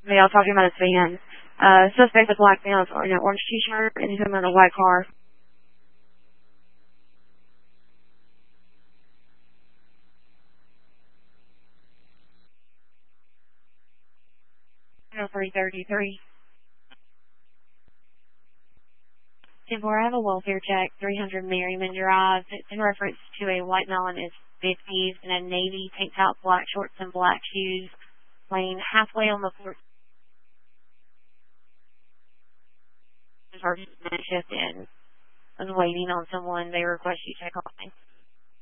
They all talking about his van. Suspect with black nails or an orange t-shirt and he's in a white car. 333. 10-4, I have a welfare check, 300 Merriman Drive. It's in reference to a white male in his 50s in a navy tank top, black shorts, and black shoes, laying halfway on the floor. Shift in. I was waiting on someone. They request you check on me.